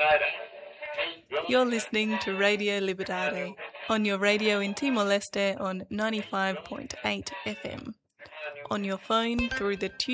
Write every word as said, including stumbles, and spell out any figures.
You're listening to Radio Libertad on your radio in Timor-Leste on ninety-five point eight F M, on your phone through the